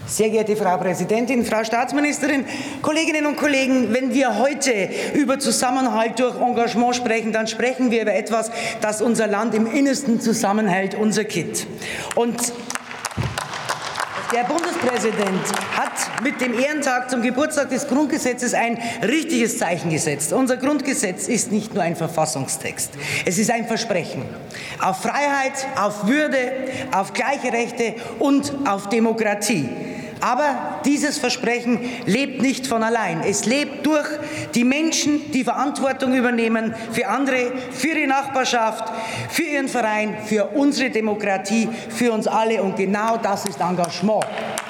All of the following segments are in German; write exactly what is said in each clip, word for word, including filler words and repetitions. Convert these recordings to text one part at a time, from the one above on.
Sehr geehrte Frau Präsidentin, Frau Staatsministerin, Kolleginnen und Kollegen, wenn wir heute über Zusammenhalt durch Engagement sprechen, dann sprechen wir über etwas, das unser Land im Innersten zusammenhält, unser Kitt. Und der Bundespräsident hat mit dem Ehrentag zum Geburtstag des Grundgesetzes ein richtiges Zeichen gesetzt. Unser Grundgesetz ist nicht nur ein Verfassungstext, es ist ein Versprechen auf Freiheit, auf Würde, auf gleiche Rechte und auf Demokratie. Aber dieses Versprechen lebt nicht von allein. Es lebt durch die Menschen, die Verantwortung übernehmen für andere, für ihre Nachbarschaft, für ihren Verein, für unsere Demokratie, für uns alle. Und genau das ist Engagement.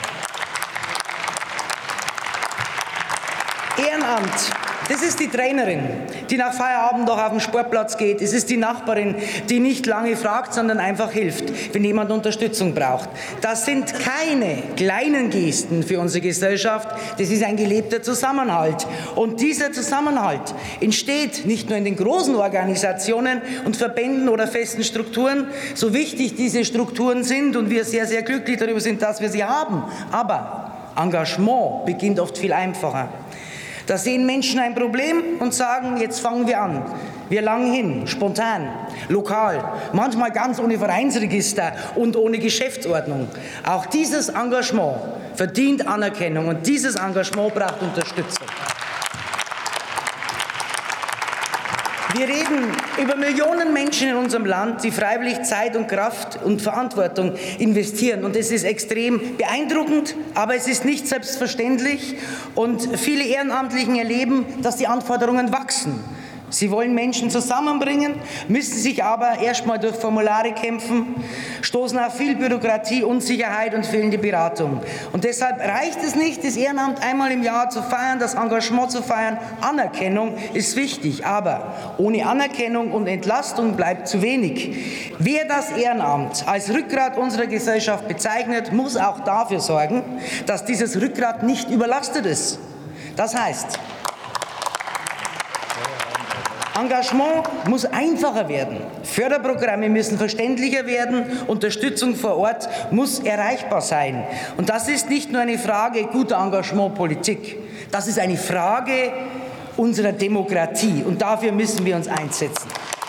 Ehrenamt. Das ist die Trainerin, die nach Feierabend noch auf den Sportplatz geht. Es ist die Nachbarin, die nicht lange fragt, sondern einfach hilft, wenn jemand Unterstützung braucht. Das sind keine kleinen Gesten für unsere Gesellschaft. Das ist ein gelebter Zusammenhalt. Und dieser Zusammenhalt entsteht nicht nur in den großen Organisationen und Verbänden oder festen Strukturen, so wichtig diese Strukturen sind und wir sehr, sehr glücklich darüber sind, dass wir sie haben. Aber Engagement beginnt oft viel einfacher. Da sehen Menschen ein Problem und sagen, jetzt fangen wir an. Wir langen hin, spontan, lokal, manchmal ganz ohne Vereinsregister und ohne Geschäftsordnung. Auch dieses Engagement verdient Anerkennung und dieses Engagement braucht Unterstützung. Wir reden über Millionen Menschen in unserem Land, die freiwillig Zeit und Kraft und Verantwortung investieren. Und es ist extrem beeindruckend, aber es ist nicht selbstverständlich. Und viele Ehrenamtlichen erleben, dass die Anforderungen wachsen. Sie wollen Menschen zusammenbringen, müssen sich aber erst mal durch Formulare kämpfen, stoßen auf viel Bürokratie, Unsicherheit und fehlende Beratung. Und deshalb reicht es nicht, das Ehrenamt einmal im Jahr zu feiern, das Engagement zu feiern. Anerkennung ist wichtig, aber ohne Anerkennung und Entlastung bleibt zu wenig. Wer das Ehrenamt als Rückgrat unserer Gesellschaft bezeichnet, muss auch dafür sorgen, dass dieses Rückgrat nicht überlastet ist. Das heißt, Engagement muss einfacher werden, Förderprogramme müssen verständlicher werden, Unterstützung vor Ort muss erreichbar sein. Und das ist nicht nur eine Frage guter Engagementpolitik, das ist eine Frage unserer Demokratie und dafür müssen wir uns einsetzen.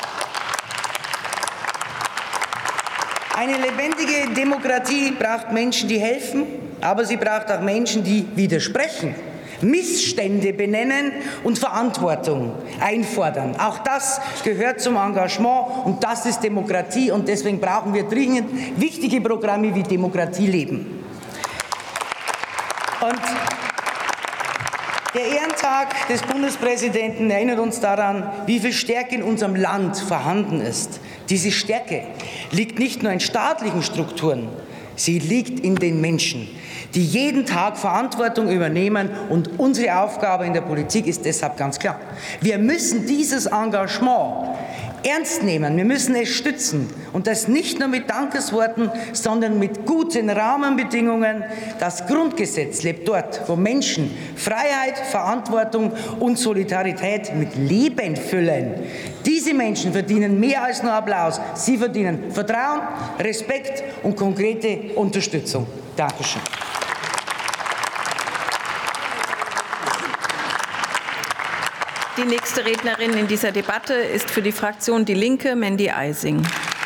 Eine lebendige Demokratie braucht Menschen, die helfen, aber sie braucht auch Menschen, die widersprechen. Missstände benennen und Verantwortung einfordern. Auch das gehört zum Engagement und das ist Demokratie und deswegen brauchen wir dringend wichtige Programme wie Demokratie leben. Und der Ehrentag des Bundespräsidenten erinnert uns daran, wie viel Stärke in unserem Land vorhanden ist. Diese Stärke liegt nicht nur in staatlichen Strukturen, sie liegt in den Menschen, die jeden Tag Verantwortung übernehmen. Und unsere Aufgabe in der Politik ist deshalb ganz klar. Wir müssen dieses Engagement ernst nehmen, wir müssen es stützen. Und das nicht nur mit Dankesworten, sondern mit guten Rahmenbedingungen. Das Grundgesetz lebt dort, wo Menschen Freiheit, Verantwortung und Solidarität mit Leben füllen. Diese Menschen verdienen mehr als nur Applaus. Sie verdienen Vertrauen, Respekt und konkrete Unterstützung. Dankeschön. Die nächste Rednerin in dieser Debatte ist für die Fraktion Die Linke Mandy Eising.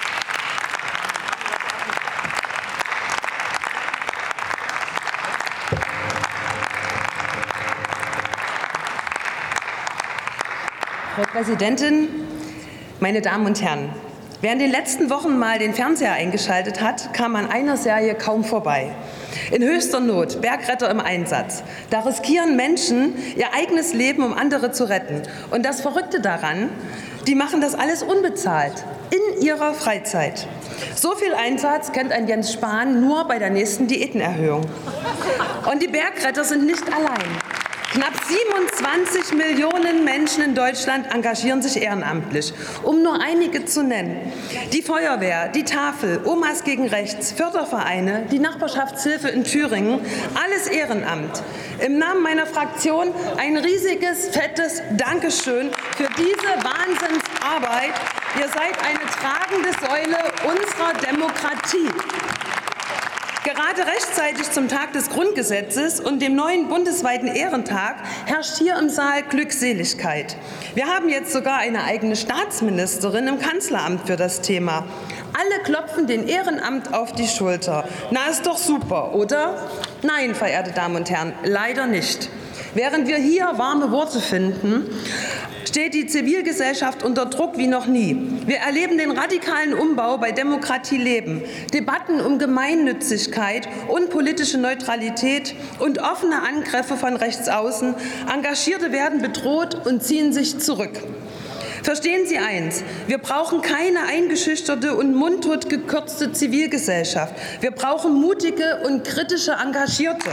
Frau Präsidentin, meine Damen und Herren! Wer in den letzten Wochen mal den Fernseher eingeschaltet hat, kam an einer Serie kaum vorbei. In höchster Not, Bergretter im Einsatz. Da riskieren Menschen ihr eigenes Leben, um andere zu retten. Und das Verrückte daran, die machen das alles unbezahlt, in ihrer Freizeit. So viel Einsatz kennt ein Jens Spahn nur bei der nächsten Diätenerhöhung. Und die Bergretter sind nicht allein. Knapp siebenundzwanzig Millionen Menschen in Deutschland engagieren sich ehrenamtlich, um nur einige zu nennen. Die Feuerwehr, die Tafel, Omas gegen Rechts, Fördervereine, die Nachbarschaftshilfe in Thüringen, alles Ehrenamt. Im Namen meiner Fraktion ein riesiges, fettes Dankeschön für diese Wahnsinnsarbeit. Ihr seid eine tragende Säule unserer Demokratie. Gerade rechtzeitig zum Tag des Grundgesetzes und dem neuen bundesweiten Ehrentag herrscht hier im Saal Glückseligkeit. Wir haben jetzt sogar eine eigene Staatsministerin im Kanzleramt für das Thema. Alle klopfen den Ehrenamt auf die Schulter. Na, ist doch super, oder? Nein, verehrte Damen und Herren, leider nicht. Während wir hier warme Worte finden, steht die Zivilgesellschaft unter Druck wie noch nie. Wir erleben den radikalen Umbau bei Demokratie leben, Debatten um Gemeinnützigkeit und politische Neutralität und offene Angriffe von rechts außen. Engagierte werden bedroht und ziehen sich zurück. Verstehen Sie eins, wir brauchen keine eingeschüchterte und mundtot gekürzte Zivilgesellschaft. Wir brauchen mutige und kritische Engagierte.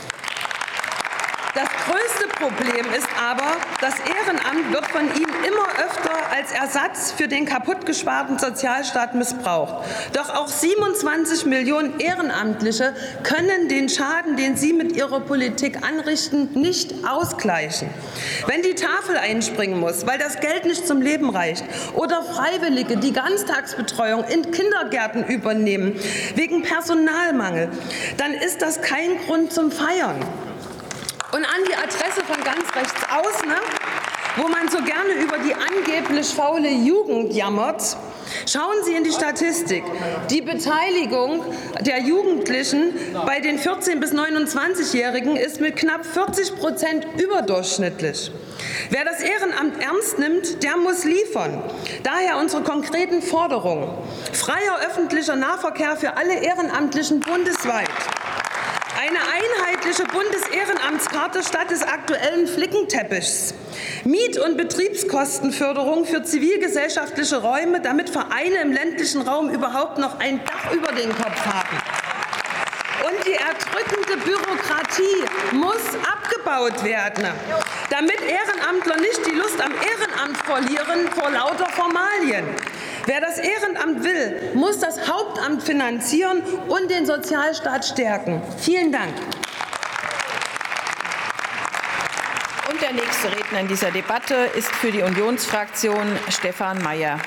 Das größte Problem ist aber, das Ehrenamt wird von ihm immer öfter als Ersatz für den kaputtgesparten Sozialstaat missbraucht. Doch auch siebenundzwanzig Millionen Ehrenamtliche können den Schaden, den Sie mit Ihrer Politik anrichten, nicht ausgleichen. Wenn die Tafel einspringen muss, weil das Geld nicht zum Leben reicht, oder Freiwillige die Ganztagsbetreuung in Kindergärten übernehmen, wegen Personalmangel, dann ist das kein Grund zum Feiern. Und an die Adresse von ganz rechts außen, ne, wo man so gerne über die angeblich faule Jugend jammert, schauen Sie in die Statistik. Die Beteiligung der Jugendlichen bei den vierzehn- bis neunundzwanzigjährigen ist mit knapp vierzig Prozent überdurchschnittlich. Wer das Ehrenamt ernst nimmt, der muss liefern. Daher unsere konkreten Forderungen. Freier öffentlicher Nahverkehr für alle Ehrenamtlichen bundesweit. Eine einheitliche Bundesehrenamtskarte statt des aktuellen Flickenteppichs. Miet- und Betriebskostenförderung für zivilgesellschaftliche Räume, damit Vereine im ländlichen Raum überhaupt noch ein Dach über den Kopf haben. Und die erdrückende Bürokratie muss abgebaut werden, damit Ehrenamtler nicht die Lust am Ehrenamt verlieren vor lauter Formalien. Wer das Ehrenamt will, muss das Hauptamt finanzieren und den Sozialstaat stärken. Vielen Dank. Und der nächste Redner in dieser Debatte ist für die Unionsfraktion Stefan Mayer.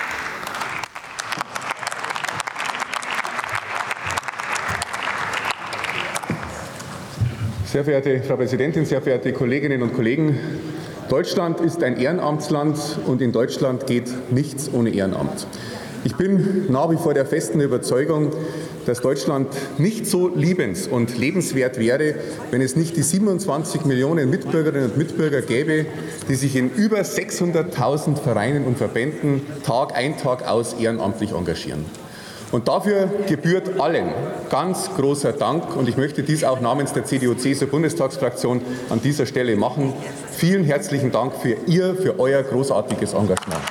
Sehr verehrte Frau Präsidentin, sehr verehrte Kolleginnen und Kollegen! Deutschland ist ein Ehrenamtsland und in Deutschland geht nichts ohne Ehrenamt. Ich bin nach wie vor der festen Überzeugung, dass Deutschland nicht so liebens- und lebenswert wäre, wenn es nicht die siebenundzwanzig Millionen Mitbürgerinnen und Mitbürger gäbe, die sich in über sechshunderttausend Vereinen und Verbänden Tag ein, Tag aus ehrenamtlich engagieren. Und dafür gebührt allen ganz großer Dank. Und ich möchte dies auch namens der C D U-C S U-Bundestagsfraktion an dieser Stelle machen. Vielen herzlichen Dank für Ihr, für euer großartiges Engagement.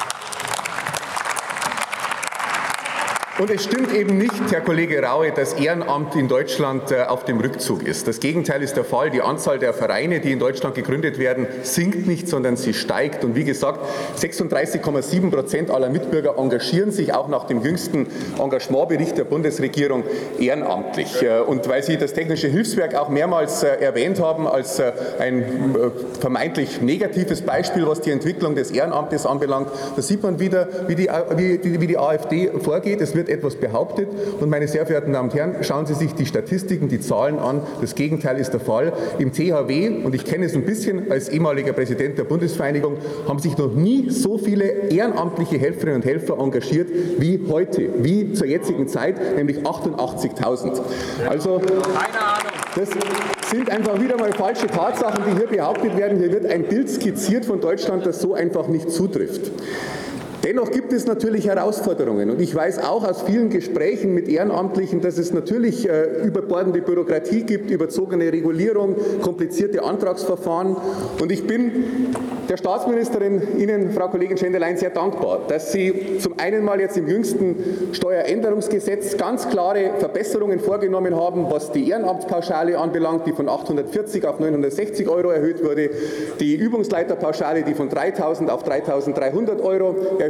Und es stimmt eben nicht, Herr Kollege Raue, dass Ehrenamt in Deutschland auf dem Rückzug ist. Das Gegenteil ist der Fall. Die Anzahl der Vereine, die in Deutschland gegründet werden, sinkt nicht, sondern sie steigt. Und wie gesagt, sechsunddreißig Komma sieben Prozent aller Mitbürger engagieren sich auch nach dem jüngsten Engagementbericht der Bundesregierung ehrenamtlich. Und weil Sie das Technische Hilfswerk auch mehrmals erwähnt haben als ein vermeintlich negatives Beispiel, was die Entwicklung des Ehrenamtes anbelangt, da sieht man wieder, wie die, wie, wie die AfD vorgeht. Es wird etwas behauptet und, meine sehr verehrten Damen und Herren, schauen Sie sich die Statistiken, die Zahlen an. Das Gegenteil ist der Fall. Im T H W, und ich kenne es ein bisschen als ehemaliger Präsident der Bundesvereinigung, haben sich noch nie so viele ehrenamtliche Helferinnen und Helfer engagiert wie heute, wie zur jetzigen Zeit, nämlich achtundachtzigtausend. Also, das sind einfach wieder mal falsche Tatsachen, die hier behauptet werden. Hier wird ein Bild skizziert von Deutschland, das so einfach nicht zutrifft. Dennoch gibt es natürlich Herausforderungen. Und ich weiß auch aus vielen Gesprächen mit Ehrenamtlichen, dass es natürlich äh, überbordende Bürokratie gibt, überzogene Regulierung, komplizierte Antragsverfahren. Und ich bin der Staatsministerin, Ihnen, Frau Kollegin Schendelein, sehr dankbar, dass Sie zum einen mal jetzt im jüngsten Steueränderungsgesetz ganz klare Verbesserungen vorgenommen haben, was die Ehrenamtspauschale anbelangt, die von achthundertvierzig auf neunhundertsechzig Euro erhöht wurde, die Übungsleiterpauschale, die von dreitausend auf dreitausenddreihundert Euro erhöht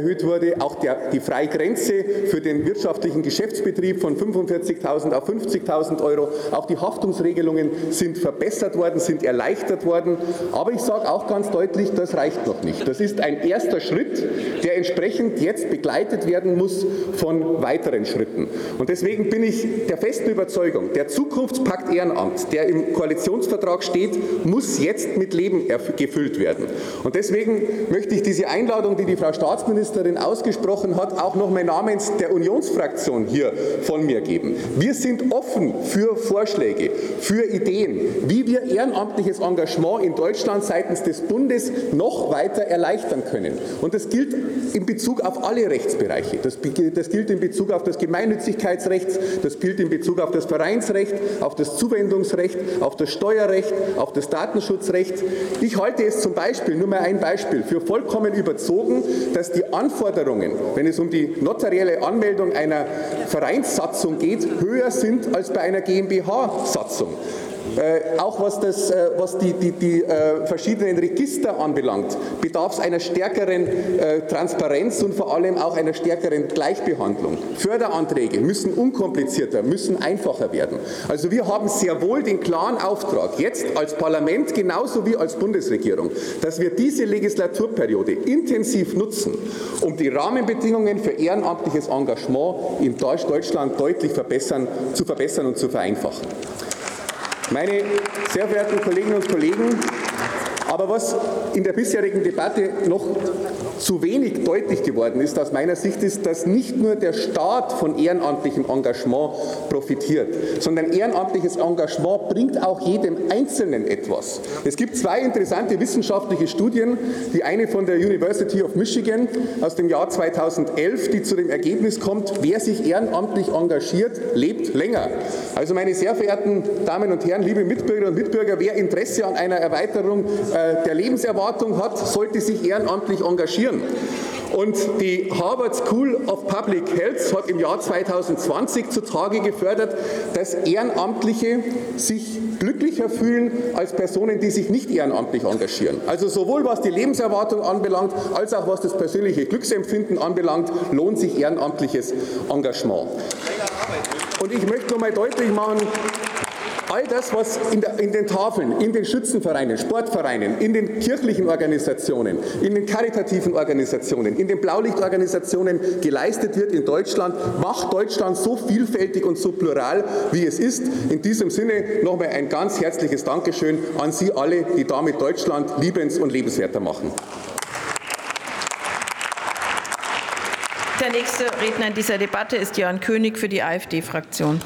erhöht wurde, auch der, die Freigrenze für den wirtschaftlichen Geschäftsbetrieb von fünfundvierzigtausend auf fünfzigtausend Euro, auch die Haftungsregelungen sind verbessert worden, sind erleichtert worden. Aber ich sage auch ganz deutlich, das reicht noch nicht. Das ist ein erster Schritt, der entsprechend jetzt begleitet werden muss von weiteren Schritten. Und deswegen bin ich der festen Überzeugung, der Zukunftspakt Ehrenamt, der im Koalitionsvertrag steht, muss jetzt mit Leben gefüllt werden. Und deswegen möchte ich diese Einladung, die die Frau Staatsministerin ausgesprochen hat, auch noch mal namens der Unionsfraktion hier von mir geben. Wir sind offen für Vorschläge, für Ideen, wie wir ehrenamtliches Engagement in Deutschland seitens des Bundes noch weiter erleichtern können. Und das gilt in Bezug auf alle Rechtsbereiche. Das, das gilt in Bezug auf das Gemeinnützigkeitsrecht, das gilt in Bezug auf das Vereinsrecht, auf das Zuwendungsrecht, auf das Steuerrecht, auf das Datenschutzrecht. Ich halte es zum Beispiel, nur mal ein Beispiel, für vollkommen überzogen, dass die Anforderungen, wenn es um die notarielle Anmeldung einer Vereinssatzung geht, höher sind als bei einer GmbH-Satzung. Äh, auch was, das, äh, was die, die, die äh, verschiedenen Register anbelangt, bedarf es einer stärkeren äh, Transparenz und vor allem auch einer stärkeren Gleichbehandlung. Förderanträge müssen unkomplizierter, müssen einfacher werden. Also wir haben sehr wohl den klaren Auftrag, jetzt als Parlament genauso wie als Bundesregierung, dass wir diese Legislaturperiode intensiv nutzen, um die Rahmenbedingungen für ehrenamtliches Engagement in Deutschland deutlich verbessern, zu verbessern und zu vereinfachen. Meine sehr verehrten Kolleginnen und Kollegen, aber was in der bisherigen Debatte noch zu wenig deutlich geworden ist, aus meiner Sicht, ist, dass nicht nur der Staat von ehrenamtlichem Engagement profitiert, sondern ehrenamtliches Engagement bringt auch jedem Einzelnen etwas. Es gibt zwei interessante wissenschaftliche Studien, die eine von der University of Michigan aus dem Jahr zweitausendelf, die zu dem Ergebnis kommt, wer sich ehrenamtlich engagiert, lebt länger. Also meine sehr verehrten Damen und Herren, liebe Mitbürgerinnen und Mitbürger, wer Interesse an einer Erweiterung äh, der Lebenserwartung hat, sollte sich ehrenamtlich engagieren. Und die Harvard School of Public Health hat im Jahr zweitausendzwanzig zutage gefördert, dass Ehrenamtliche sich glücklicher fühlen als Personen, die sich nicht ehrenamtlich engagieren. Also sowohl was die Lebenserwartung anbelangt, als auch was das persönliche Glücksempfinden anbelangt, lohnt sich ehrenamtliches Engagement. Und ich möchte noch mal deutlich machen, all das, was in, der, in den Tafeln, in den Schützenvereinen, Sportvereinen, in den kirchlichen Organisationen, in den karitativen Organisationen, in den Blaulichtorganisationen geleistet wird in Deutschland, macht Deutschland so vielfältig und so plural, wie es ist. In diesem Sinne nochmal ein ganz herzliches Dankeschön an Sie alle, die damit Deutschland liebens- und lebenswerter machen. Der nächste Redner in dieser Debatte ist Jörn König für die AfD-Fraktion.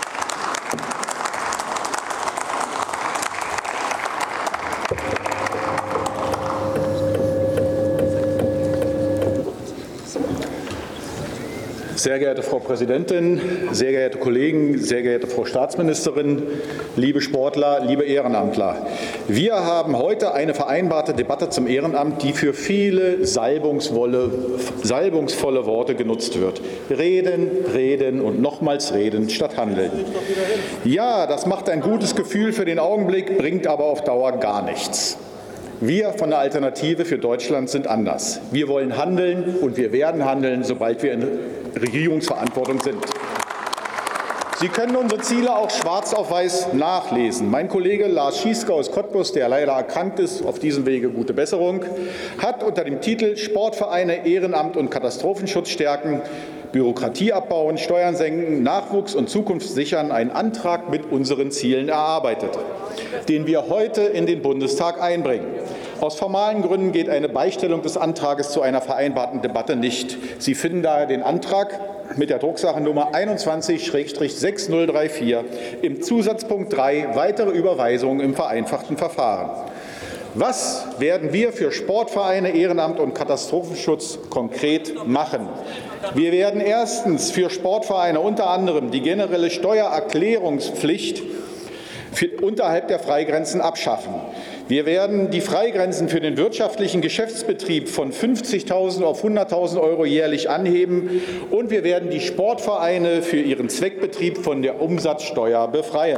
Sehr geehrte Frau Präsidentin, sehr geehrte Kollegen, sehr geehrte Frau Staatsministerin, liebe Sportler, liebe Ehrenamtler. Wir haben heute eine vereinbarte Debatte zum Ehrenamt, die für viele salbungsvolle, salbungsvolle Worte genutzt wird. Reden, reden und nochmals reden statt handeln. Ja, das macht ein gutes Gefühl für den Augenblick, bringt aber auf Dauer gar nichts. Wir von der Alternative für Deutschland sind anders. Wir wollen handeln und wir werden handeln, sobald wir in Regierungsverantwortung sind. Sie können unsere Ziele auch schwarz auf weiß nachlesen. Mein Kollege Lars Schieske aus Cottbus, der leider erkrankt ist, auf diesem Wege gute Besserung, hat unter dem Titel Sportvereine, Ehrenamt und Katastrophenschutz stärken, Bürokratie abbauen, Steuern senken, Nachwuchs und Zukunft sichern einen Antrag mit unseren Zielen erarbeitet, den wir heute in den Bundestag einbringen. Aus formalen Gründen geht eine Beistellung des Antrages zu einer vereinbarten Debatte nicht. Sie finden daher den Antrag mit der Drucksachennummer einundzwanzig sechs null drei vier im Zusatzpunkt drei weitere Überweisungen im vereinfachten Verfahren. Was werden wir für Sportvereine, Ehrenamt und Katastrophenschutz konkret machen? Wir werden erstens für Sportvereine unter anderem die generelle Steuererklärungspflicht für unterhalb der Freigrenzen abschaffen. Wir werden die Freigrenzen für den wirtschaftlichen Geschäftsbetrieb von fünfzigtausend auf hunderttausend Euro jährlich anheben und wir werden die Sportvereine für ihren Zweckbetrieb von der Umsatzsteuer befreien.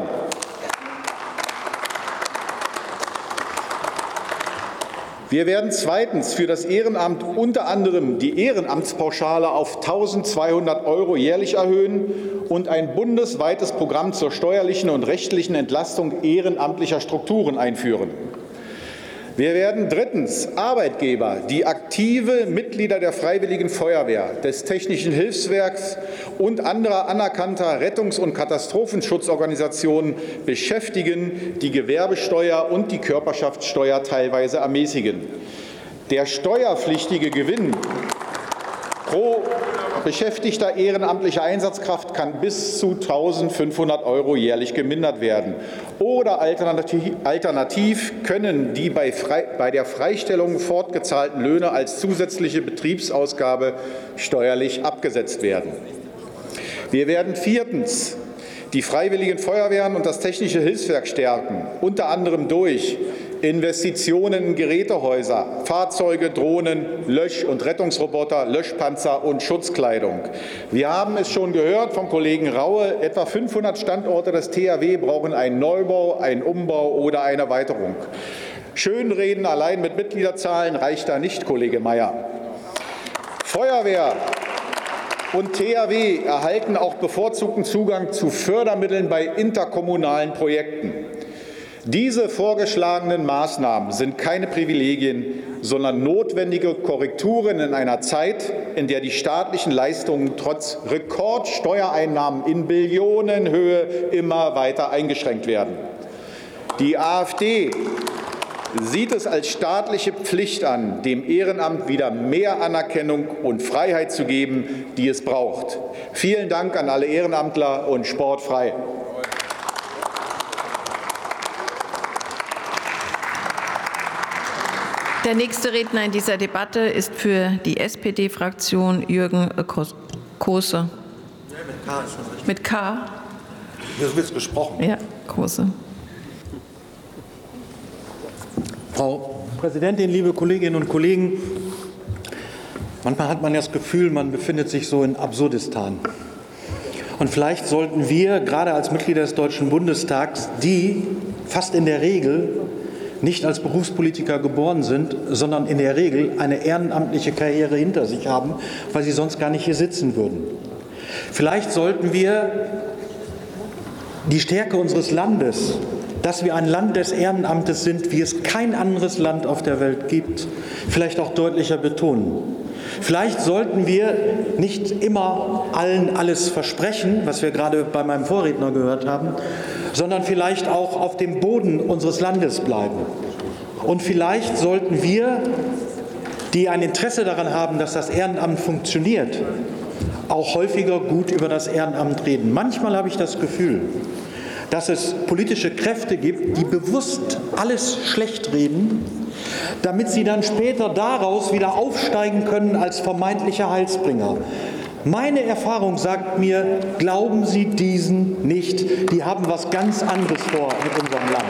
Wir werden zweitens für das Ehrenamt unter anderem die Ehrenamtspauschale auf eintausendzweihundert Euro jährlich erhöhen und ein bundesweites Programm zur steuerlichen und rechtlichen Entlastung ehrenamtlicher Strukturen einführen. Wir werden drittens Arbeitgeber, die aktive Mitglieder der Freiwilligen Feuerwehr, des Technischen Hilfswerks und anderer anerkannter Rettungs- und Katastrophenschutzorganisationen beschäftigen, die Gewerbesteuer und die Körperschaftssteuer teilweise ermäßigen. Der steuerpflichtige Gewinn pro beschäftigter ehrenamtlicher Einsatzkraft kann bis zu eintausendfünfhundert Euro jährlich gemindert werden. Oder alternativ, alternativ können die bei, frei, bei der Freistellung fortgezahlten Löhne als zusätzliche Betriebsausgabe steuerlich abgesetzt werden. Wir werden viertens die Freiwilligen Feuerwehren und das Technische Hilfswerk stärken, unter anderem durch Investitionen in Gerätehäuser, Fahrzeuge, Drohnen, Lösch- und Rettungsroboter, Löschpanzer und Schutzkleidung. Wir haben es schon gehört vom Kollegen Raue, etwa fünfhundert Standorte des T H W brauchen einen Neubau, einen Umbau oder eine Erweiterung. Schönreden allein mit Mitgliederzahlen reicht da nicht, Kollege Mayer. Feuerwehr und T H W erhalten auch bevorzugten Zugang zu Fördermitteln bei interkommunalen Projekten. Diese vorgeschlagenen Maßnahmen sind keine Privilegien, sondern notwendige Korrekturen in einer Zeit, in der die staatlichen Leistungen trotz Rekordsteuereinnahmen in Billionenhöhe immer weiter eingeschränkt werden. Die AfD sieht es als staatliche Pflicht an, dem Ehrenamt wieder mehr Anerkennung und Freiheit zu geben, die es braucht. Vielen Dank an alle Ehrenamtler und Sport frei. Der nächste Redner in dieser Debatte ist für die S P D-Fraktion Jürgen Kose. Mit K ist schon richtig. Mit K? Hier wird gesprochen. Ja, Kose. Frau Präsidentin, liebe Kolleginnen und Kollegen! Manchmal hat man das Gefühl, man befindet sich so in Absurdistan. Und vielleicht sollten wir, gerade als Mitglieder des Deutschen Bundestags, die fast in der Regel nicht als Berufspolitiker geboren sind, sondern in der Regel eine ehrenamtliche Karriere hinter sich haben, weil sie sonst gar nicht hier sitzen würden. Vielleicht sollten wir die Stärke unseres Landes, dass wir ein Land des Ehrenamtes sind, wie es kein anderes Land auf der Welt gibt, vielleicht auch deutlicher betonen. Vielleicht sollten wir nicht immer allen alles versprechen, was wir gerade bei meinem Vorredner gehört haben, sondern vielleicht auch auf dem Boden unseres Landes bleiben. Und vielleicht sollten wir, die ein Interesse daran haben, dass das Ehrenamt funktioniert, auch häufiger gut über das Ehrenamt reden. Manchmal habe ich das Gefühl, dass es politische Kräfte gibt, die bewusst alles schlecht reden, damit sie dann später daraus wieder aufsteigen können als vermeintliche Heilsbringer. Meine Erfahrung sagt mir, glauben Sie diesen nicht. Die haben was ganz anderes vor mit unserem Land.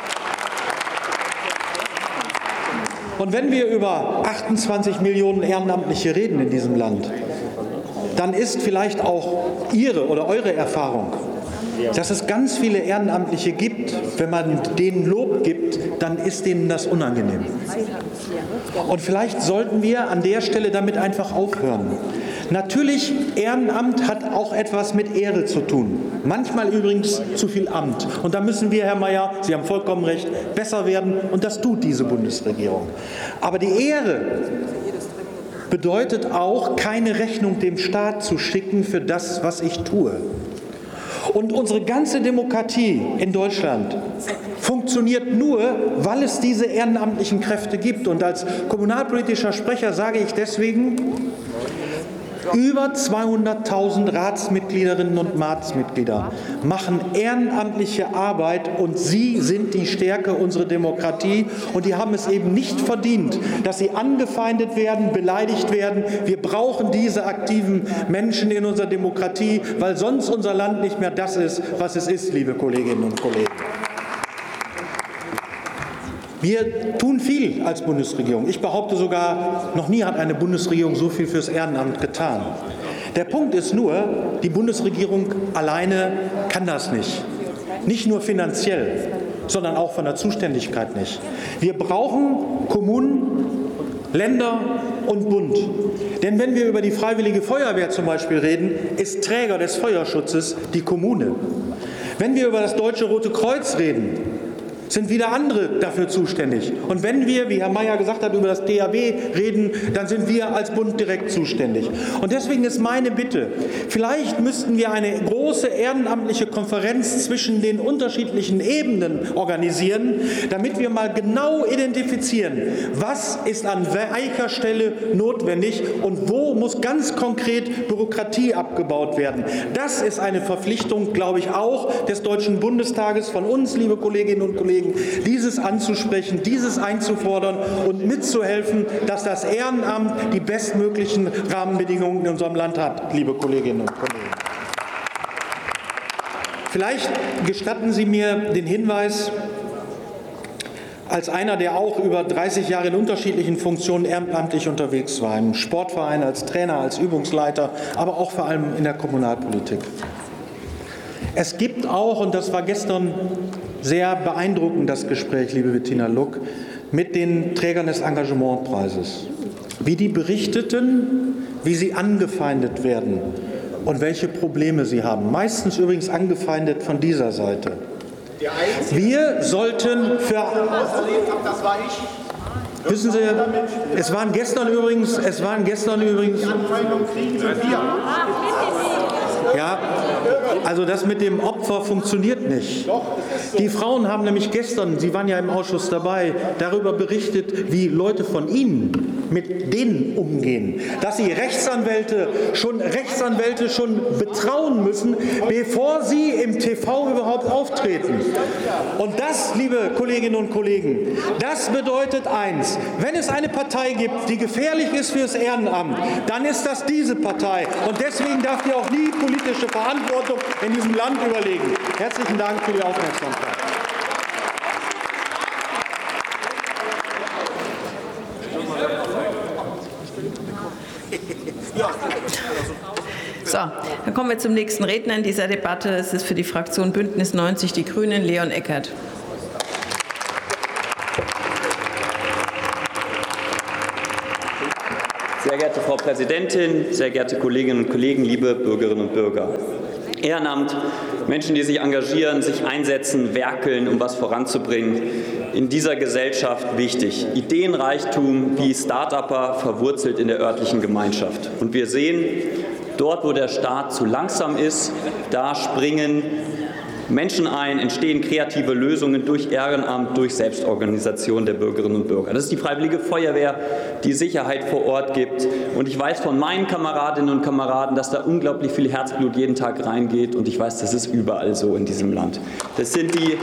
Und wenn wir über achtundzwanzig Millionen Ehrenamtliche reden in diesem Land, dann ist vielleicht auch Ihre oder eure Erfahrung, dass es ganz viele Ehrenamtliche gibt, wenn man denen Lob gibt, dann ist denen das unangenehm. Und vielleicht sollten wir an der Stelle damit einfach aufhören. Natürlich, Ehrenamt hat auch etwas mit Ehre zu tun. Manchmal übrigens zu viel Amt. Und da müssen wir, Herr Mayer, Sie haben vollkommen recht, besser werden. Und das tut diese Bundesregierung. Aber die Ehre bedeutet auch, keine Rechnung dem Staat zu schicken für das, was ich tue. Und unsere ganze Demokratie in Deutschland funktioniert nur, weil es diese ehrenamtlichen Kräfte gibt. Und als kommunalpolitischer Sprecher sage ich deswegen, über zweihunderttausend Ratsmitgliederinnen und Ratsmitglieder machen ehrenamtliche Arbeit und sie sind die Stärke unserer Demokratie und die haben es eben nicht verdient, dass sie angefeindet werden, beleidigt werden. Wir brauchen diese aktiven Menschen in unserer Demokratie, weil sonst unser Land nicht mehr das ist, was es ist, liebe Kolleginnen und Kollegen. Wir tun viel als Bundesregierung. Ich behaupte sogar, noch nie hat eine Bundesregierung so viel fürs Ehrenamt getan. Der Punkt ist nur, die Bundesregierung alleine kann das nicht. Nicht nur finanziell, sondern auch von der Zuständigkeit nicht. Wir brauchen Kommunen, Länder und Bund. Denn wenn wir über die Freiwillige Feuerwehr zum Beispiel reden, ist Träger des Feuerschutzes die Kommune. Wenn wir über das Deutsche Rote Kreuz reden, sind wieder andere dafür zuständig. Und wenn wir, wie Herr Mayer gesagt hat, über das D A W reden, dann sind wir als Bund direkt zuständig. Und deswegen ist meine Bitte, vielleicht müssten wir eine große ehrenamtliche Konferenz zwischen den unterschiedlichen Ebenen organisieren, damit wir mal genau identifizieren, was ist an welcher Stelle notwendig und wo muss ganz konkret Bürokratie abgebaut werden. Das ist eine Verpflichtung, glaube ich, auch des Deutschen Bundestages, von uns, liebe Kolleginnen und Kollegen, dieses anzusprechen, dieses einzufordern und mitzuhelfen, dass das Ehrenamt die bestmöglichen Rahmenbedingungen in unserem Land hat, liebe Kolleginnen und Kollegen. Vielleicht gestatten Sie mir den Hinweis, als einer, der auch über dreißig Jahre in unterschiedlichen Funktionen ehrenamtlich unterwegs war, im Sportverein, als Trainer, als Übungsleiter, aber auch vor allem in der Kommunalpolitik. Es gibt auch, und das war gestern sehr beeindruckend, das Gespräch, liebe Bettina Luck, mit den Trägern des Engagementpreises, wie die berichteten, wie sie angefeindet werden und welche Probleme sie haben. Meistens übrigens angefeindet von dieser Seite. Wir sollten für... Das war ich. Wissen Sie, es waren gestern übrigens... Es waren gestern übrigens... Ja, also das mit dem Opfer funktioniert nicht. Die Frauen haben nämlich gestern, Sie waren ja im Ausschuss dabei, darüber berichtet, wie Leute von Ihnen mit denen umgehen. Dass sie Rechtsanwälte schon, Rechtsanwälte schon betrauen müssen, bevor sie im T V überhaupt auftreten. Und das, liebe Kolleginnen und Kollegen, das bedeutet eins: Wenn es eine Partei gibt, die gefährlich ist für das Ehrenamt, dann ist das diese Partei. Und deswegen darf die auch nie politische Verantwortung in diesem Land überlegen. Herzlichen Dank für die Aufmerksamkeit. So, dann kommen wir zum nächsten Redner in dieser Debatte. Es ist für die Fraktion Bündnis neunzig Die Grünen Leon Eckert. Sehr geehrte Frau Präsidentin, sehr geehrte Kolleginnen und Kollegen, liebe Bürgerinnen und Bürger. Ehrenamt, Menschen, die sich engagieren, sich einsetzen, werkeln, um was voranzubringen, in dieser Gesellschaft wichtig. Ideenreichtum wie Start-Upper verwurzelt in der örtlichen Gemeinschaft. Und wir sehen, dort, wo der Staat zu langsam ist, da springen Menschen ein, entstehen kreative Lösungen durch Ehrenamt, durch Selbstorganisation der Bürgerinnen und Bürger. Das ist die Freiwillige Feuerwehr, die Sicherheit vor Ort gibt. Und ich weiß von meinen Kameradinnen und Kameraden, dass da unglaublich viel Herzblut jeden Tag reingeht. Und ich weiß, das ist überall so in diesem Land. Das sind die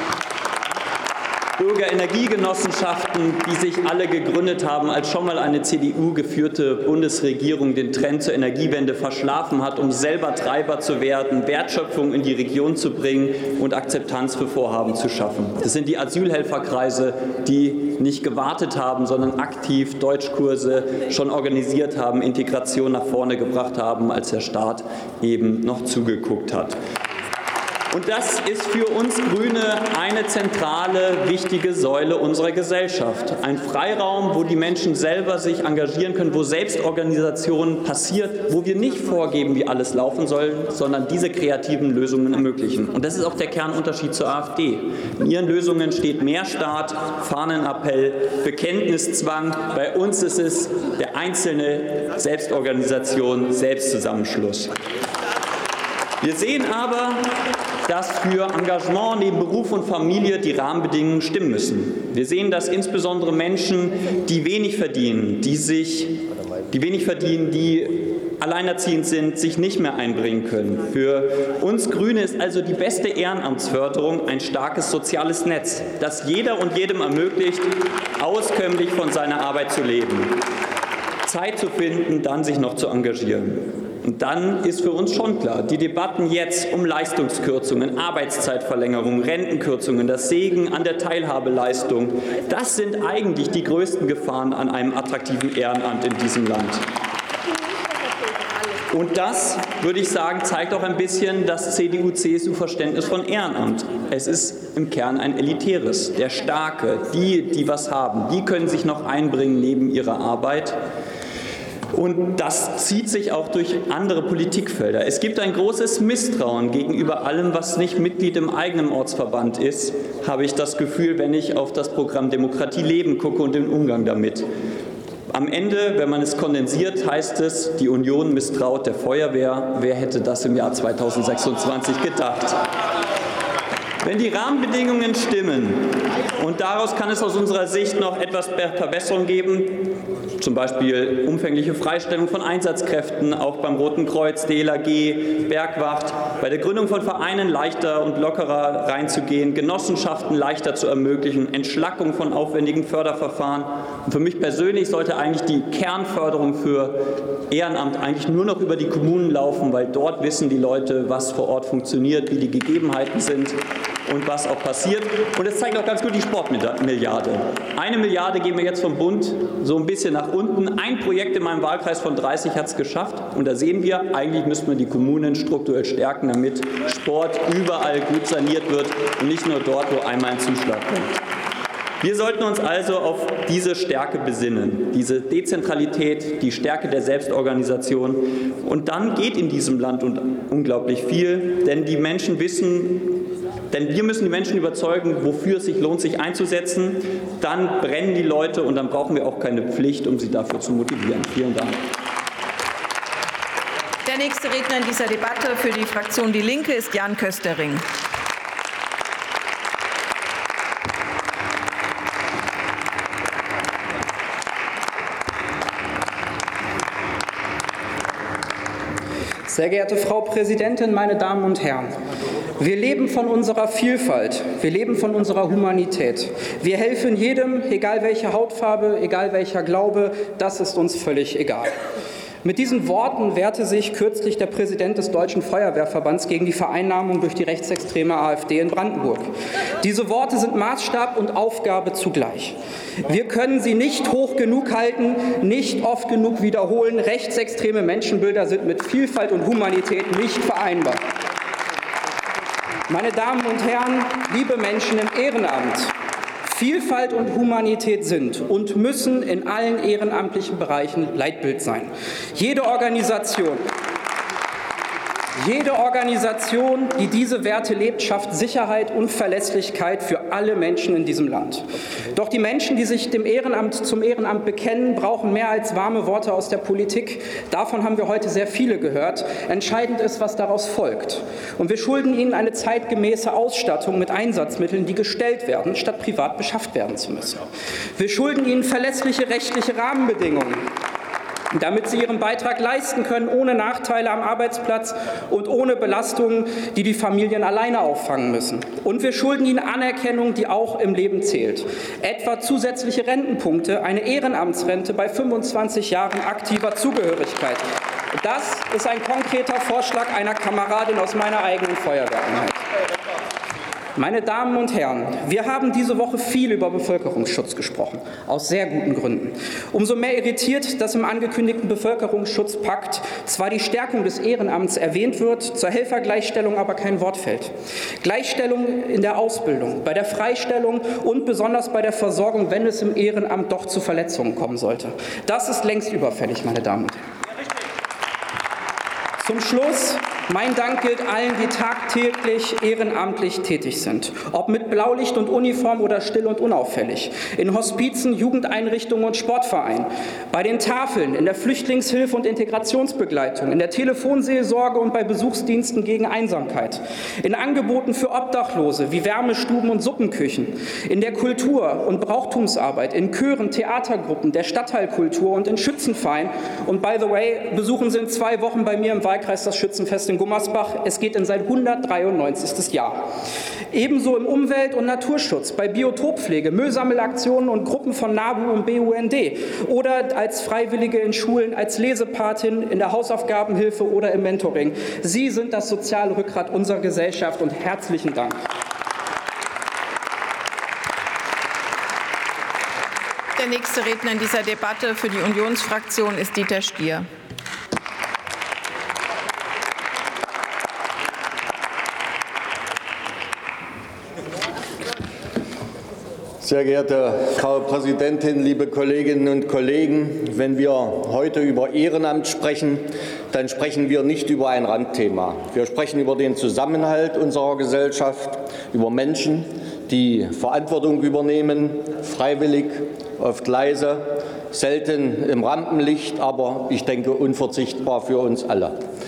Bürgerenergiegenossenschaften, die sich alle gegründet haben, als schon mal eine C D U-geführte Bundesregierung den Trend zur Energiewende verschlafen hat, um selber Treiber zu werden, Wertschöpfung in die Region zu bringen und Akzeptanz für Vorhaben zu schaffen. Das sind die Asylhelferkreise, die nicht gewartet haben, sondern aktiv Deutschkurse schon organisiert haben, Integration nach vorne gebracht haben, als der Staat eben noch zugeguckt hat. Und das ist für uns Grüne eine zentrale, wichtige Säule unserer Gesellschaft. Ein Freiraum, wo die Menschen selber sich engagieren können, wo Selbstorganisation passiert, wo wir nicht vorgeben, wie alles laufen soll, sondern diese kreativen Lösungen ermöglichen. Und das ist auch der Kernunterschied zur AfD. In ihren Lösungen steht mehr Staat, Fahnenappell, Bekenntniszwang. Bei uns ist es der einzelne Selbstorganisation, Selbstzusammenschluss. Wir sehen aber, dass für Engagement neben Beruf und Familie die Rahmenbedingungen stimmen müssen. Wir sehen, dass insbesondere Menschen, die wenig verdienen, die sich, die wenig verdienen, die alleinerziehend sind, sich nicht mehr einbringen können. Für uns Grüne ist also die beste Ehrenamtsförderung ein starkes soziales Netz, das jeder und jedem ermöglicht, auskömmlich von seiner Arbeit zu leben, Zeit zu finden, dann sich noch zu engagieren. Und dann ist für uns schon klar, die Debatten jetzt um Leistungskürzungen, Arbeitszeitverlängerung, Rentenkürzungen, das Sägen an der Teilhabeleistung, das sind eigentlich die größten Gefahren an einem attraktiven Ehrenamt in diesem Land. Und das, würde ich sagen, zeigt auch ein bisschen das C D U C S U-Verständnis von Ehrenamt. Es ist im Kern ein elitäres. Der Starke, die, die was haben, die können sich noch einbringen neben ihrer Arbeit. Und das zieht sich auch durch andere Politikfelder. Es gibt ein großes Misstrauen gegenüber allem, was nicht Mitglied im eigenen Ortsverband ist, habe ich das Gefühl, wenn ich auf das Programm Demokratie leben gucke und den Umgang damit. Am Ende, wenn man es kondensiert, heißt es, die Union misstraut der Feuerwehr. Wer hätte das im Jahr zweitausendsechsundzwanzig gedacht? Wenn die Rahmenbedingungen stimmen, und daraus kann es aus unserer Sicht noch etwas Verbesserung geben, zum Beispiel umfängliche Freistellung von Einsatzkräften, auch beim Roten Kreuz, D L R G, Bergwacht, bei der Gründung von Vereinen leichter und lockerer reinzugehen, Genossenschaften leichter zu ermöglichen, Entschlackung von aufwendigen Förderverfahren. Und für mich persönlich sollte eigentlich die Kernförderung für Ehrenamt eigentlich nur noch über die Kommunen laufen, weil dort wissen die Leute, was vor Ort funktioniert, wie die Gegebenheiten sind und was auch passiert. Und das zeigt auch ganz gut die Sportmilliarde. Eine Milliarde geben wir jetzt vom Bund so ein bisschen nach unten. Ein Projekt in meinem Wahlkreis von dreißig hat es geschafft. Und da sehen wir, eigentlich müssten wir die Kommunen strukturell stärken, damit Sport überall gut saniert wird und nicht nur dort, wo einmal ein Zuschlag kommt. Wir sollten uns also auf diese Stärke besinnen, diese Dezentralität, die Stärke der Selbstorganisation. Und dann geht in diesem Land unglaublich viel, denn die Menschen wissen, denn wir müssen die Menschen überzeugen, wofür es sich lohnt, sich einzusetzen. Dann brennen die Leute und dann brauchen wir auch keine Pflicht, um sie dafür zu motivieren. Vielen Dank. Der nächste Redner in dieser Debatte für die Fraktion Die Linke ist Jan Köstering. Sehr geehrte Frau Präsidentin, meine Damen und Herren! Wir leben von unserer Vielfalt, wir leben von unserer Humanität. Wir helfen jedem, egal welche Hautfarbe, egal welcher Glaube, das ist uns völlig egal. Mit diesen Worten wehrte sich kürzlich der Präsident des Deutschen Feuerwehrverbands gegen die Vereinnahmung durch die rechtsextreme AfD in Brandenburg. Diese Worte sind Maßstab und Aufgabe zugleich. Wir können sie nicht hoch genug halten, nicht oft genug wiederholen. Rechtsextreme Menschenbilder sind mit Vielfalt und Humanität nicht vereinbar. Meine Damen und Herren, liebe Menschen im Ehrenamt, Vielfalt und Humanität sind und müssen in allen ehrenamtlichen Bereichen Leitbild sein. Jede Organisation, jede Organisation, die diese Werte lebt, schafft Sicherheit und Verlässlichkeit für alle Menschen in diesem Land. Doch die Menschen, die sich dem Ehrenamt zum Ehrenamt bekennen, brauchen mehr als warme Worte aus der Politik. Davon haben wir heute sehr viele gehört. Entscheidend ist, was daraus folgt. Und wir schulden ihnen eine zeitgemäße Ausstattung mit Einsatzmitteln, die gestellt werden, statt privat beschafft werden zu müssen. Wir schulden ihnen verlässliche rechtliche Rahmenbedingungen, damit sie ihren Beitrag leisten können, ohne Nachteile am Arbeitsplatz und ohne Belastungen, die die Familien alleine auffangen müssen. Und wir schulden ihnen Anerkennung, die auch im Leben zählt. Etwa zusätzliche Rentenpunkte, eine Ehrenamtsrente bei fünfundzwanzig Jahren aktiver Zugehörigkeit. Das ist ein konkreter Vorschlag einer Kameradin aus meiner eigenen Feuerwehreinheit. Meine Damen und Herren, wir haben diese Woche viel über Bevölkerungsschutz gesprochen, aus sehr guten Gründen. Umso mehr irritiert, dass im angekündigten Bevölkerungsschutzpakt zwar die Stärkung des Ehrenamts erwähnt wird, zur Helfergleichstellung aber kein Wort fällt. Gleichstellung in der Ausbildung, bei der Freistellung und besonders bei der Versorgung, wenn es im Ehrenamt doch zu Verletzungen kommen sollte. Das ist längst überfällig, meine Damen und Herren. Zum Schluss, mein Dank gilt allen, die tagtäglich ehrenamtlich tätig sind. Ob mit Blaulicht und Uniform oder still und unauffällig. In Hospizen, Jugendeinrichtungen und Sportvereinen. Bei den Tafeln, in der Flüchtlingshilfe und Integrationsbegleitung. In der Telefonseelsorge und bei Besuchsdiensten gegen Einsamkeit. In Angeboten für Obdachlose wie Wärmestuben und Suppenküchen. In der Kultur- und Brauchtumsarbeit. In Chören, Theatergruppen, der Stadtteilkultur und in Schützenvereinen. Und by the way, besuchen Sie in zwei Wochen bei mir im Wahlkreis das Schützenfest in Gummersbach. Es geht in sein hundertdreiundneunzigstes Jahr. Ebenso im Umwelt- und Naturschutz, bei Biotoppflege, Müllsammelaktionen und Gruppen von NABU und B U N D oder als Freiwillige in Schulen, als Lesepatin, in der Hausaufgabenhilfe oder im Mentoring. Sie sind das soziale Rückgrat unserer Gesellschaft und herzlichen Dank. Der nächste Redner in dieser Debatte für die Unionsfraktion ist Dieter Stier. Sehr geehrte Frau Präsidentin, liebe Kolleginnen und Kollegen! Wenn wir heute über Ehrenamt sprechen, dann sprechen wir nicht über ein Randthema. Wir sprechen über den Zusammenhalt unserer Gesellschaft, über Menschen, die Verantwortung übernehmen, freiwillig, oft leise, selten im Rampenlicht, aber ich denke unverzichtbar für uns alle.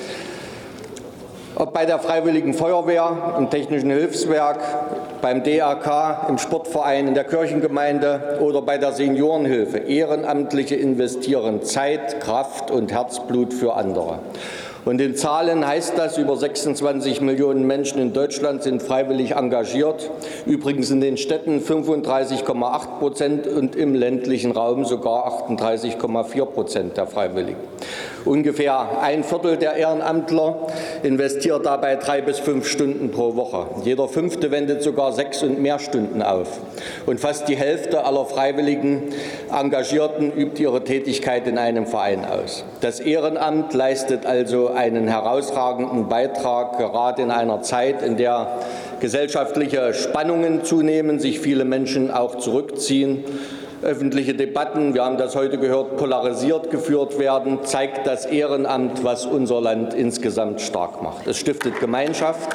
Ob bei der Freiwilligen Feuerwehr, im Technischen Hilfswerk, beim D A K, im Sportverein, in der Kirchengemeinde oder bei der Seniorenhilfe. Ehrenamtliche investieren Zeit, Kraft und Herzblut für andere. Und in Zahlen heißt das, über sechsundzwanzig Millionen Menschen in Deutschland sind freiwillig engagiert. Übrigens in den Städten fünfunddreißig Komma acht Prozent und im ländlichen Raum sogar achtunddreißig Komma vier Prozent der Freiwilligen. Ungefähr ein Viertel der Ehrenamtler investiert dabei drei bis fünf Stunden pro Woche. Jeder Fünfte wendet sogar sechs und mehr Stunden auf. Und fast die Hälfte aller freiwilligen Engagierten übt ihre Tätigkeit in einem Verein aus. Das Ehrenamt leistet also einen herausragenden Beitrag, gerade in einer Zeit, in der gesellschaftliche Spannungen zunehmen, sich viele Menschen auch zurückziehen. Öffentliche Debatten, wir haben das heute gehört, polarisiert geführt werden, zeigt das Ehrenamt, was unser Land insgesamt stark macht. Es stiftet Gemeinschaft,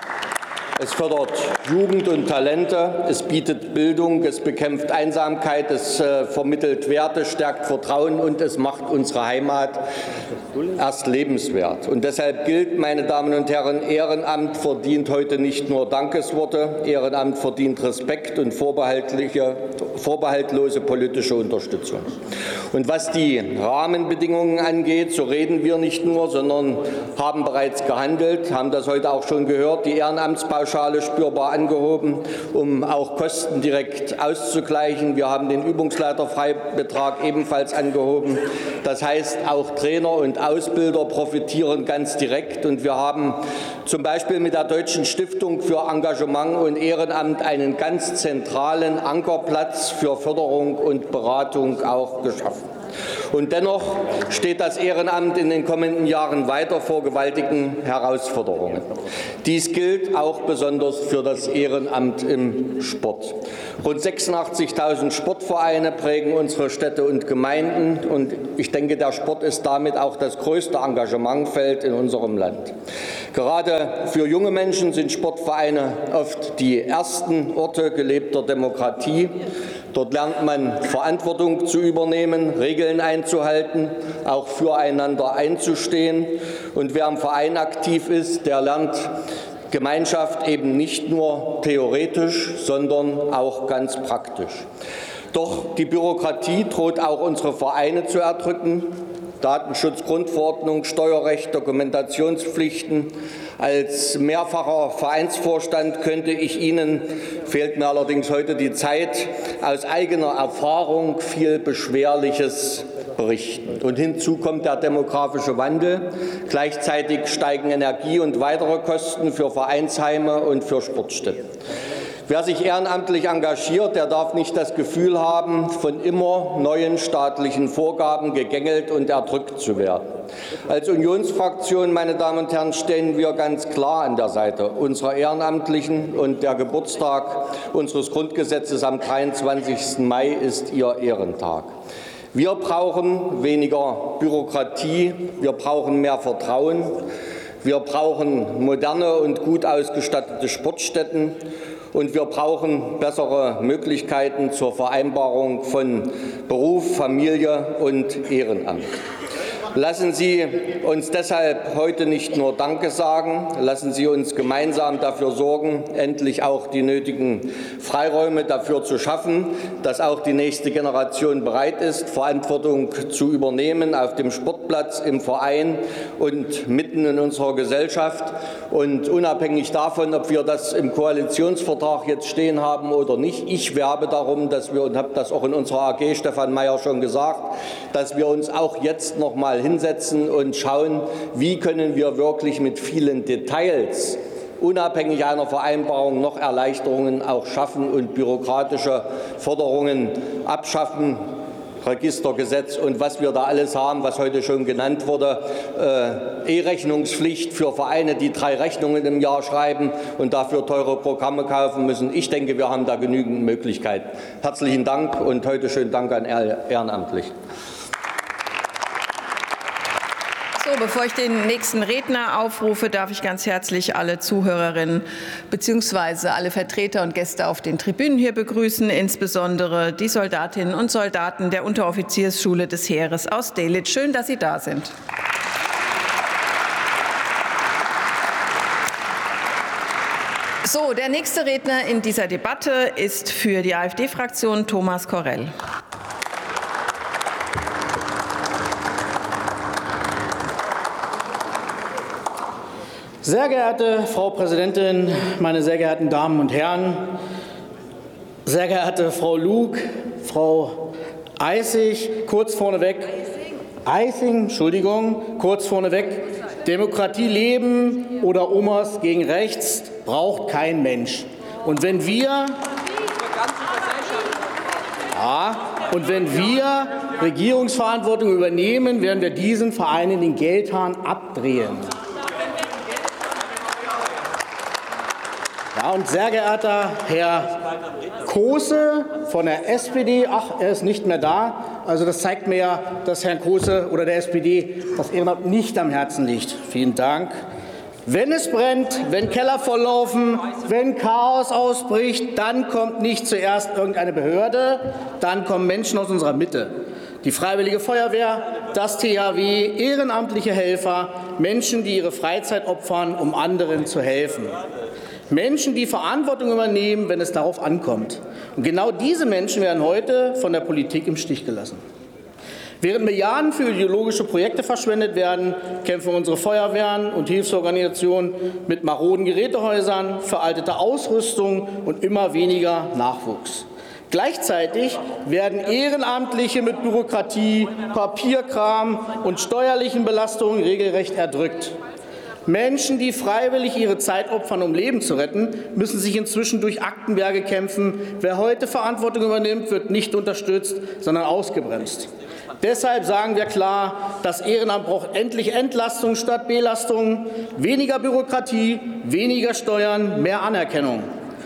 es fördert Jugend und Talente, es bietet Bildung, es bekämpft Einsamkeit, es äh, vermittelt Werte, stärkt Vertrauen und es macht unsere Heimat erst lebenswert. Und deshalb gilt, meine Damen und Herren, Ehrenamt verdient heute nicht nur Dankesworte, Ehrenamt verdient Respekt und vorbehaltliche, vorbehaltlose politische Unterstützung. Und was die Rahmenbedingungen angeht, so reden wir nicht nur, sondern haben bereits gehandelt, haben das heute auch schon gehört, die Ehrenamtspauschale spürbar angehoben, um auch Kosten direkt auszugleichen. Wir haben den Übungsleiterfreibetrag ebenfalls angehoben. Das heißt, auch Trainer und Ausbilder profitieren ganz direkt. Und wir haben zum Beispiel mit der Deutschen Stiftung für Engagement und Ehrenamt einen ganz zentralen Ankerplatz für Förderung und Beratung auch geschaffen. Und dennoch steht das Ehrenamt in den kommenden Jahren weiter vor gewaltigen Herausforderungen. Dies gilt auch besonders für das Ehrenamt im Sport. Rund sechsundachtzigtausend Sportvereine prägen unsere Städte und Gemeinden. Und ich denke, der Sport ist damit auch das größte Engagementfeld in unserem Land. Gerade für junge Menschen sind Sportvereine oft die ersten Orte gelebter Demokratie. Dort lernt man Verantwortung zu übernehmen, Regeln einzuhalten, auch füreinander einzustehen. Und wer im Verein aktiv ist, der lernt Gemeinschaft eben nicht nur theoretisch, sondern auch ganz praktisch. Doch die Bürokratie droht auch unsere Vereine zu erdrücken. Datenschutzgrundverordnung, Steuerrecht, Dokumentationspflichten. Als mehrfacher Vereinsvorstand könnte ich Ihnen, fehlt mir allerdings heute die Zeit, aus eigener Erfahrung viel Beschwerliches berichten. Und hinzu kommt der demografische Wandel. Gleichzeitig steigen Energie- und weitere Kosten für Vereinsheime und für Sportstätten. Wer sich ehrenamtlich engagiert, der darf nicht das Gefühl haben, von immer neuen staatlichen Vorgaben gegängelt und erdrückt zu werden. Als Unionsfraktion, meine Damen und Herren, stehen wir ganz klar an der Seite unserer Ehrenamtlichen, und der Geburtstag unseres Grundgesetzes am dreiundzwanzigsten Mai ist Ihr Ehrentag. Wir brauchen weniger Bürokratie, wir brauchen mehr Vertrauen, wir brauchen moderne und gut ausgestattete Sportstätten. Und wir brauchen bessere Möglichkeiten zur Vereinbarung von Beruf, Familie und Ehrenamt. Lassen Sie uns deshalb heute nicht nur Danke sagen, lassen Sie uns gemeinsam dafür sorgen, endlich auch die nötigen Freiräume dafür zu schaffen, dass auch die nächste Generation bereit ist, Verantwortung zu übernehmen auf dem Sportplatz, im Verein und mitten in unserer Gesellschaft. Und unabhängig davon, ob wir das im Koalitionsvertrag jetzt stehen haben oder nicht, ich werbe darum, dass wir, und habe das auch in unserer A G Stefan Mayer schon gesagt, dass wir uns auch jetzt noch mal hinsetzen und schauen, wie können wir wirklich mit vielen Details unabhängig einer Vereinbarung noch Erleichterungen auch schaffen und bürokratische Forderungen abschaffen. Registergesetz und was wir da alles haben, was heute schon genannt wurde. Äh, E-Rechnungspflicht für Vereine, die drei Rechnungen im Jahr schreiben und dafür teure Programme kaufen müssen. Ich denke, wir haben da genügend Möglichkeiten. Herzlichen Dank und heute schönen Dank an Ehrenamtliche. So, bevor ich den nächsten Redner aufrufe, darf ich ganz herzlich alle Zuhörerinnen bzw. alle Vertreter und Gäste auf den Tribünen hier begrüßen, insbesondere die Soldatinnen und Soldaten der Unteroffiziersschule des Heeres aus Delitzsch. Schön, dass Sie da sind. So, der nächste Redner in dieser Debatte ist für die AfD-Fraktion Thomas Korell. Sehr geehrte Frau Präsidentin, meine sehr geehrten Damen und Herren, sehr geehrte Frau Lug, Frau Eissig, kurz vorneweg, Eising, Entschuldigung, kurz vorneweg, Demokratie leben oder Omas gegen rechts braucht kein Mensch. Und wenn wir, ja, und wenn wir Regierungsverantwortung übernehmen, werden wir diesen Vereinen den Geldhahn abdrehen. Ja, und sehr geehrter Herr Kose von der S P D, ach, er ist nicht mehr da. Also das zeigt mir ja, dass Herrn Kose oder der S P D das Ehrenamt nicht am Herzen liegt. Vielen Dank. Wenn es brennt, wenn Keller volllaufen, wenn Chaos ausbricht, dann kommt nicht zuerst irgendeine Behörde, dann kommen Menschen aus unserer Mitte. Die Freiwillige Feuerwehr, das T H W, ehrenamtliche Helfer, Menschen, die ihre Freizeit opfern, um anderen zu helfen. Menschen, die Verantwortung übernehmen, wenn es darauf ankommt. Und genau diese Menschen werden heute von der Politik im Stich gelassen. Während Milliarden für ideologische Projekte verschwendet werden, kämpfen unsere Feuerwehren und Hilfsorganisationen mit maroden Gerätehäusern, veralteter Ausrüstung und immer weniger Nachwuchs. Gleichzeitig werden Ehrenamtliche mit Bürokratie, Papierkram und steuerlichen Belastungen regelrecht erdrückt. Menschen, die freiwillig ihre Zeit opfern, um Leben zu retten, müssen sich inzwischen durch Aktenberge kämpfen. Wer heute Verantwortung übernimmt, wird nicht unterstützt, sondern ausgebremst. Deshalb sagen wir klar, das Ehrenamt braucht endlich Entlastung statt Belastung, weniger Bürokratie, weniger Steuern, mehr Anerkennung.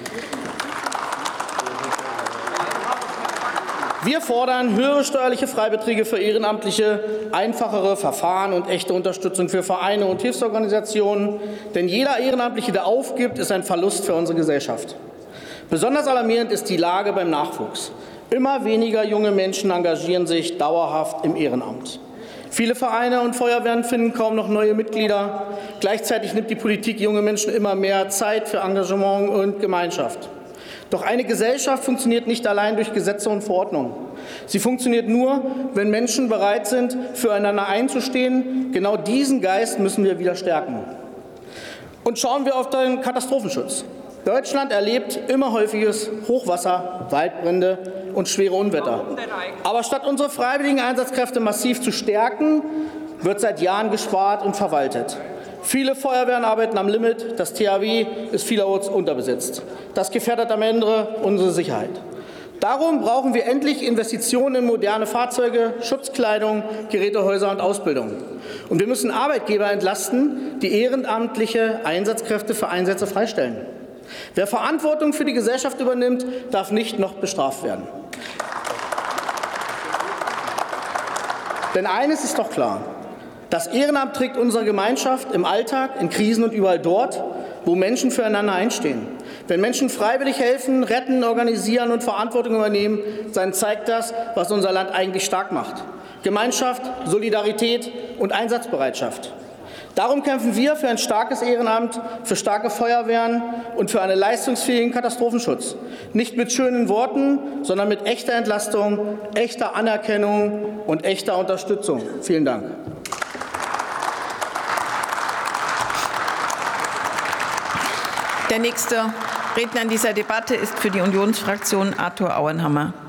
Wir fordern höhere steuerliche Freibeträge für Ehrenamtliche, einfachere Verfahren und echte Unterstützung für Vereine und Hilfsorganisationen. Denn jeder Ehrenamtliche, der aufgibt, ist ein Verlust für unsere Gesellschaft. Besonders alarmierend ist die Lage beim Nachwuchs. Immer weniger junge Menschen engagieren sich dauerhaft im Ehrenamt. Viele Vereine und Feuerwehren finden kaum noch neue Mitglieder. Gleichzeitig nimmt die Politik junge Menschen immer mehr Zeit für Engagement und Gemeinschaft. Doch eine Gesellschaft funktioniert nicht allein durch Gesetze und Verordnungen. Sie funktioniert nur, wenn Menschen bereit sind, füreinander einzustehen. Genau diesen Geist müssen wir wieder stärken. Und schauen wir auf den Katastrophenschutz. Deutschland erlebt immer häufiges Hochwasser, Waldbrände und schwere Unwetter. Aber statt unsere freiwilligen Einsatzkräfte massiv zu stärken, wird seit Jahren gespart und verwaltet. Viele Feuerwehren arbeiten am Limit, das T H W ist vielerorts unterbesetzt. Das gefährdet am Ende unsere Sicherheit. Darum brauchen wir endlich Investitionen in moderne Fahrzeuge, Schutzkleidung, Gerätehäuser und Ausbildung. Und wir müssen Arbeitgeber entlasten, die ehrenamtliche Einsatzkräfte für Einsätze freistellen. Wer Verantwortung für die Gesellschaft übernimmt, darf nicht noch bestraft werden. Denn eines ist doch klar. Das Ehrenamt trägt unsere Gemeinschaft im Alltag, in Krisen und überall dort, wo Menschen füreinander einstehen. Wenn Menschen freiwillig helfen, retten, organisieren und Verantwortung übernehmen, dann zeigt das, was unser Land eigentlich stark macht. Gemeinschaft, Solidarität und Einsatzbereitschaft. Darum kämpfen wir für ein starkes Ehrenamt, für starke Feuerwehren und für einen leistungsfähigen Katastrophenschutz. Nicht mit schönen Worten, sondern mit echter Entlastung, echter Anerkennung und echter Unterstützung. Vielen Dank. Der nächste Redner in dieser Debatte ist für die Unionsfraktion Arthur Auenhammer.